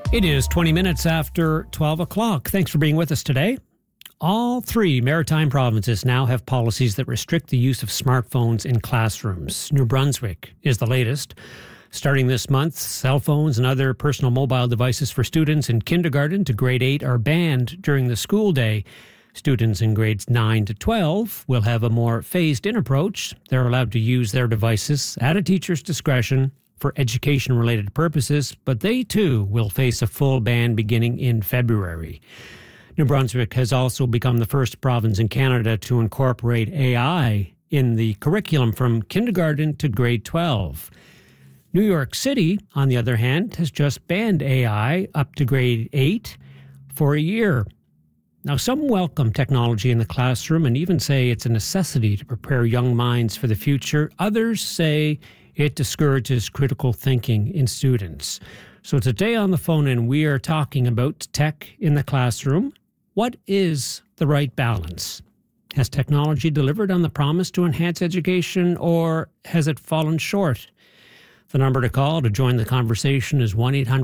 It is 20 minutes after 12 o'clock. Thanks for being with us today. All three maritime provinces now have policies that restrict the use of smartphones in classrooms. New Brunswick is the latest. Starting this month, cell phones and other personal mobile devices for students in kindergarten to grade 8 are banned during the school day. Students in grades 9 to 12 will have a more phased-in approach. They're allowed to use their devices at a teacher's discretion for education-related purposes, but they too will face a full ban beginning in February. New Brunswick has also become the first province in Canada to incorporate AI in the curriculum from kindergarten to grade 12. New York City, on the other hand, has just banned AI up to grade 8 for a year. Now, some welcome technology in the classroom and even say it's a necessity to prepare young minds for the future. Others say it discourages critical thinking in students. So today on the phone in, we are talking about tech in the classroom. What is the right balance? Has technology delivered on the promise to enhance education, or has it fallen short? The number to call to join the conversation is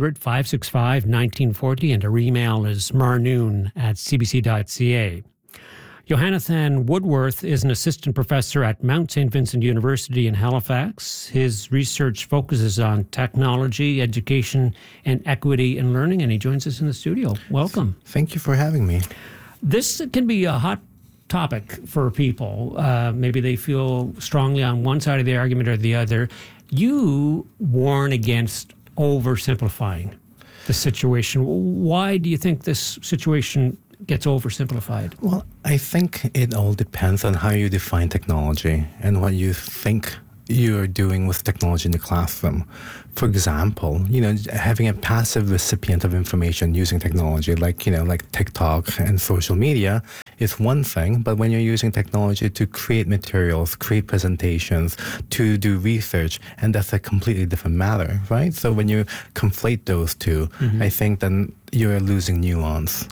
1-800-565-1940, and our email is marnoon@cbc.ca. Johanathan Woodworth is an assistant professor at Mount St. Vincent University in Halifax. His research focuses on technology, education, and equity in learning, and he joins us in the studio. Welcome. Thank you for having me. This can be a hot topic for people. Maybe they feel strongly on one side of the argument or the other. You warn against oversimplifying the situation. Why do you think this situation gets oversimplified? Well, I think it all depends on how you define technology and what you think you're doing with technology in the classroom. For example, having a passive recipient of information using technology like TikTok and social media is one thing, but when you're using technology to create materials, create presentations, to do research, and that's a completely different matter, right? So when you conflate those two, I think then you're losing nuance.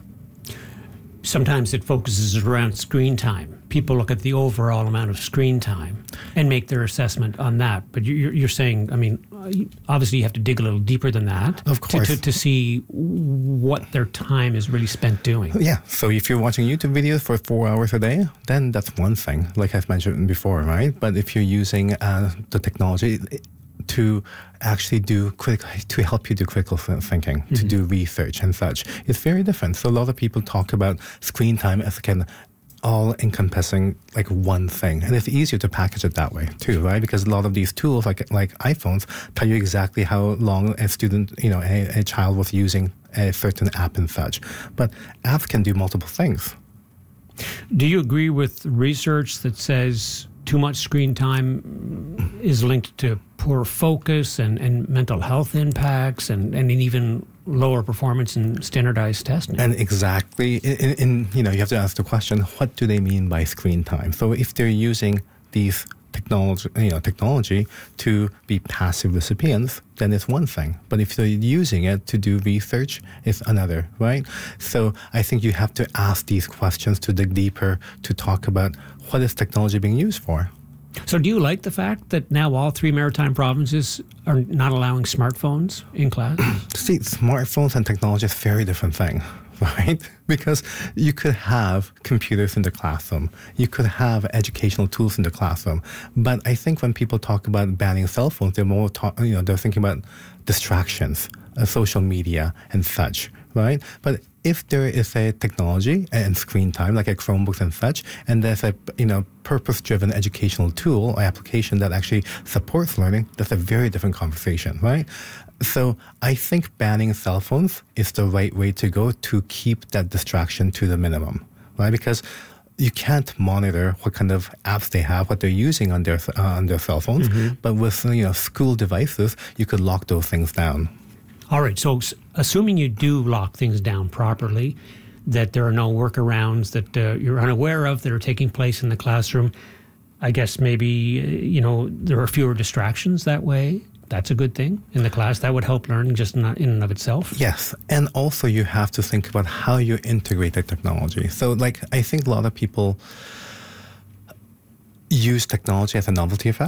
Sometimes it focuses around screen time. People look at the overall amount of screen time and make their assessment on that. But you're saying, obviously you have to dig a little deeper than that. Of course. To see what their time is really spent doing. Yeah. So if you're watching YouTube videos for 4 hours a day, then that's one thing, like I've mentioned before, right? But if you're using the technology to actually to help you do critical thinking, to do research and such, it's very different. So a lot of people talk about screen time as all-encompassing, like one thing. And it's easier to package it that way too, right? Because a lot of these tools, like iPhones, tell you exactly how long a student, a child was using a certain app and such. But apps can do multiple things. Do you agree with research that says too much screen time is linked to poor focus and mental health impacts and even lower performance in standardized testing? And exactly, you have to ask the question, what do they mean by screen time? So if they're using these technology to be passive recipients, then it's one thing. But if they're using it to do research, it's another, right? So I think you have to ask these questions to dig deeper, to talk about what is technology being used for. So do you like the fact that now all three maritime provinces are not allowing smartphones in class? See, smartphones and technology is a very different thing, right? Because you could have computers in the classroom. You could have educational tools in the classroom. But I think when people talk about banning cell phones, they're more they're thinking about distractions, social media and such, right? But if there is a technology and screen time, like a Chromebooks and such, and there's a purpose-driven educational tool or application that actually supports learning, that's a very different conversation, right? So I think banning cell phones is the right way to go to keep that distraction to the minimum, right? Because you can't monitor what kind of apps they have, what they're using on their cell phones, but with school devices, you could lock those things down. All right, so assuming you do lock things down properly, that there are no workarounds that you're unaware of that are taking place in the classroom, I guess maybe, there are fewer distractions that way. That's a good thing in the class. That would help learning just in and of itself. Yes, and also you have to think about how you integrate the technology. So, I think a lot of people use technology as a novelty effect.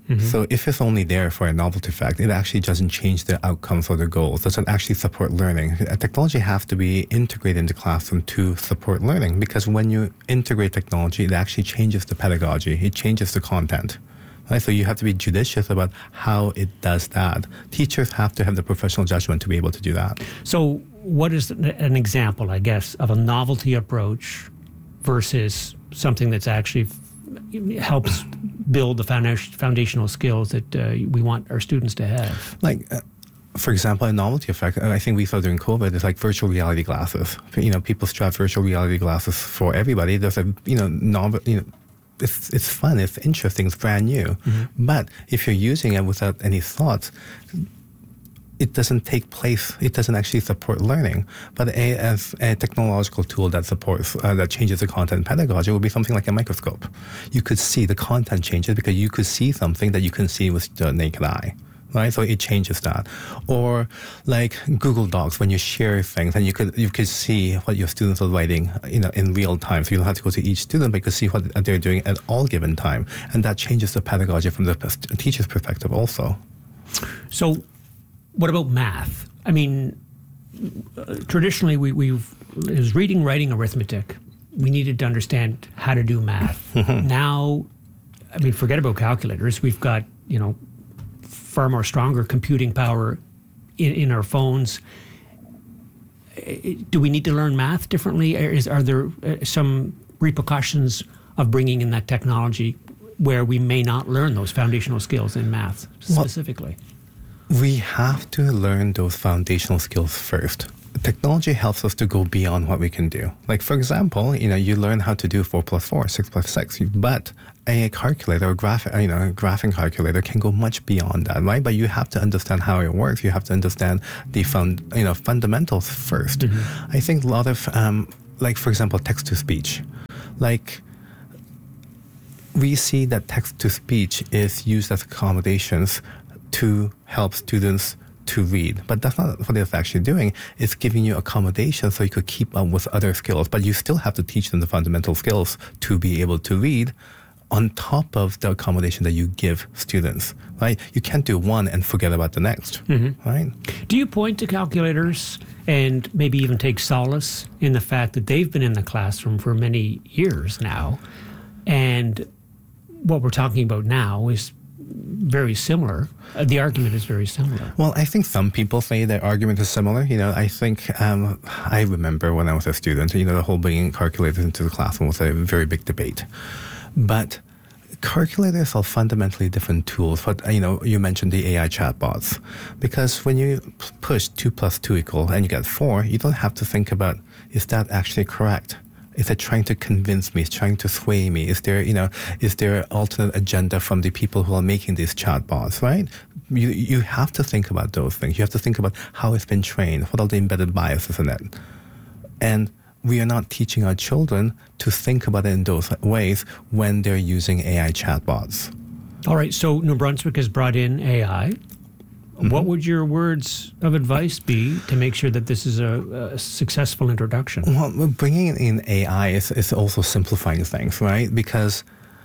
So if it's only there for a novelty effect, it actually doesn't change the outcomes or the goals. It doesn't actually support learning. Technology has to be integrated into the classroom to support learning, because when you integrate technology, it actually changes the pedagogy. It changes the content. Right? So you have to be judicious about how it does that. Teachers have to have the professional judgment to be able to do that. So what is an example, I guess, of a novelty approach versus something that's actually helps build the foundational skills that we want our students to have? Like, for example, a novelty effect, I think we saw during COVID, is like virtual reality glasses. People strap virtual reality glasses for everybody. There's a, novel, it's fun, it's interesting, it's brand new. But if you're using it without any thoughts, it doesn't take place. It doesn't actually support learning. But as a technological tool that supports, that changes the content pedagogy, would be something like a microscope. You could see the content changes because you could see something that you couldn't see with the naked eye. Right, so it changes that. Or like Google Docs, when you share things, and you could see what your students are writing, in real time. So you don't have to go to each student, but you can see what they're doing at all given time, and that changes the pedagogy from the teacher's perspective also. So, what about math? I mean, traditionally it was reading, writing, arithmetic. We needed to understand how to do math. Now, I mean, forget about calculators. We've got far more stronger computing power in our phones. Do we need to learn math differently? Are there some repercussions of bringing in that technology where we may not learn those foundational skills in math specifically? We have to learn those foundational skills first. Technology helps us to go beyond what we can do. Like, for example, you learn how to do 4 plus 4, 6 plus 6, but a calculator or graphing calculator can go much beyond that, right? But you have to understand how it works. You have to understand the fundamentals first. I think a lot of, like, for example, text-to-speech. Like, we see that text-to-speech is used as accommodations to help students to read, but that's not what it's actually doing. It's giving you accommodation so you could keep up with other skills, but you still have to teach them the fundamental skills to be able to read on top of the accommodation that you give students, right? You can't do one and forget about the next, right? Do you point to calculators and maybe even take solace in the fact that they've been in the classroom for many years now, and what we're talking about now is very similar? The argument is very similar. Well, I think some people say the argument is similar. I think I remember when I was a student, the whole bringing calculators into the classroom was a very big debate. But calculators are fundamentally different tools. But, you mentioned the AI chatbots. Because when you push 2 plus 2 equal and you get 4, you don't have to think about, is that actually correct? Is it trying to convince me? Is it trying to sway me? Is there an alternate agenda from the people who are making these chatbots, right? You have to think about those things. You have to think about how it's been trained. What are the embedded biases in it? And we are not teaching our children to think about it in those ways when they're using AI chatbots. All right, so New Brunswick has brought in AI. What would your words of advice be to make sure that this is a successful introduction? Well, bringing in AI is also simplifying things, right? Because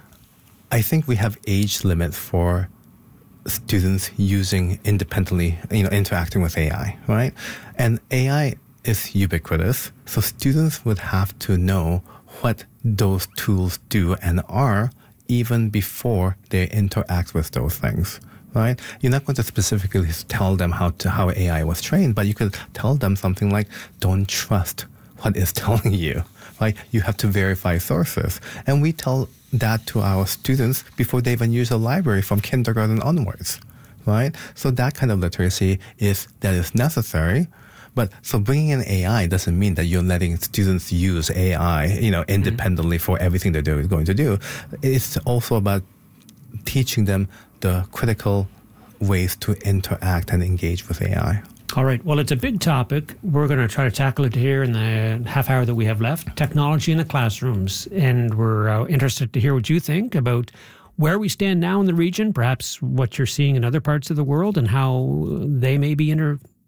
I think we have age limits for students using independently, interacting with AI, right? And AI is ubiquitous, so students would have to know what those tools do and are even before they interact with those things. Right? You're not going to specifically tell them how AI was trained, but you could tell them something like, don't trust what it's telling you. Right? You have to verify sources. And we tell that to our students before they even use a library from kindergarten onwards. Right? So that kind of literacy is necessary. But so bringing in AI doesn't mean that you're letting students use AI, independently for everything they're going to do. It's also about teaching them the critical ways to interact and engage with AI. All right. Well, it's a big topic. We're going to try to tackle it here in the half hour that we have left. Technology in the classrooms. And we're interested to hear what you think about where we stand now in the region, perhaps what you're seeing in other parts of the world and how they may be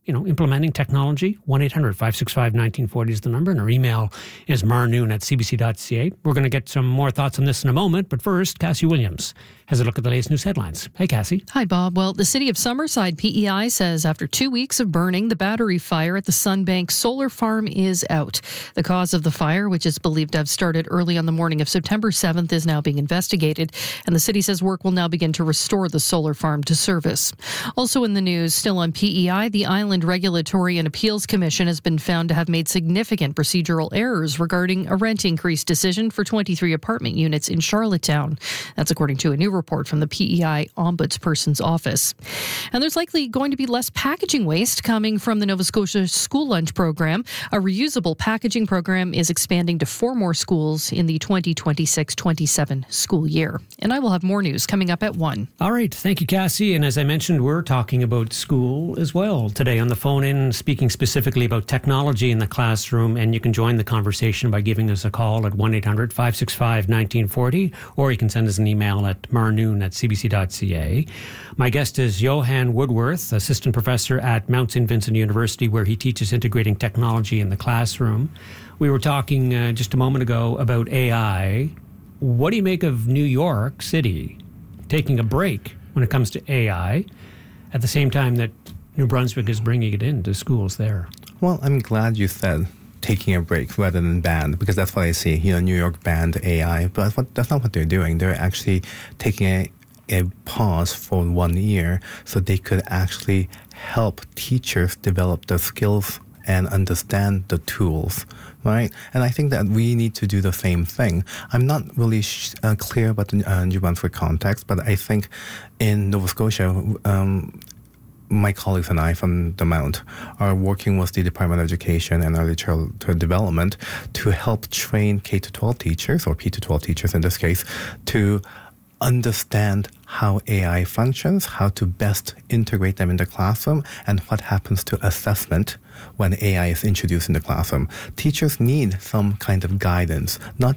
implementing technology. 1-800-565-1940 is the number, and our email is marnoon@cbc.ca. We're going to get some more thoughts on this in a moment, but first, Cassie Williams has a look at the latest news headlines. Hey, Cassie. Hi, Bob. Well, the City of Summerside PEI says after 2 weeks of burning, the battery fire at the Sunbank Solar Farm is out. The cause of the fire, which is believed to have started early on the morning of September 7th, is now being investigated, and the city says work will now begin to restore the solar farm to service. Also in the news, still on PEI, the Island Regulatory and Appeals Commission has been found to have made significant procedural errors regarding a rent increase decision for 23 apartment units in Charlottetown. That's according to a new report from the PEI Ombudsperson's office. And there's likely going to be less packaging waste coming from the Nova Scotia school lunch program. A reusable packaging program is expanding to 4 more schools in the 2026-27 school year. And I will have more news coming up at 1. All right. Thank you, Cassie. And as I mentioned, we're talking about school as well today on the phone in, speaking specifically about technology in the classroom. And you can join the conversation by giving us a call at 1-800-565-1940, or you can send us an email at marnoon@cbc.ca. My guest is Johan Woodworth, assistant professor at Mount St. Vincent University, where he teaches integrating technology in the classroom. We were talking just a moment ago about AI. What do you make of New York City taking a break when it comes to AI at the same time that New Brunswick is bringing it into schools there? Well, I'm glad you said taking a break rather than banned, because that's what I see. New York banned AI, but that's not what they're doing. They're actually taking a pause for 1 year so they could actually help teachers develop the skills and understand the tools, right? And I think that we need to do the same thing. I'm not really clear about the New Brunswick context, but I think in Nova Scotia, my colleagues and I from the Mount are working with the Department of Education and Early Childhood Development to help train K-12 teachers, or P-12 teachers in this case, to understand how AI functions, how to best integrate them in the classroom, and what happens to assessment when AI is introduced in the classroom. Teachers need some kind of guidance, not